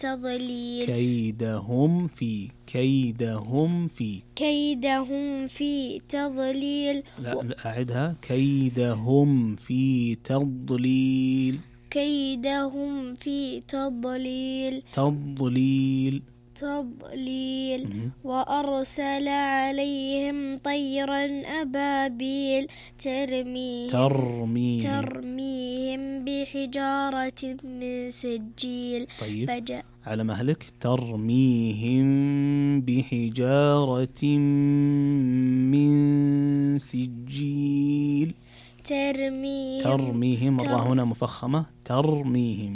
تضليل كيدهم في تضليل لا أعدها كيدهم في تضليل تضليل وأرسل عليهم طيرا أبابيل ترميهم بحجارة من سجيل. طيب على مهلك. ترميهم بحجارة من سجيل. ترميهم مرة هنا مفخمة. ترميهم